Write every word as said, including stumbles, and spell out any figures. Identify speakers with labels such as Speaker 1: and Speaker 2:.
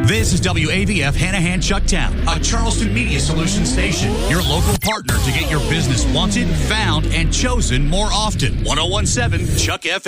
Speaker 1: This is W A V F Hanahan Chucktown, a Charleston Media Solutions station. Your local partner to get your business wanted, found, and chosen more often. ten seventeen Chuck F M.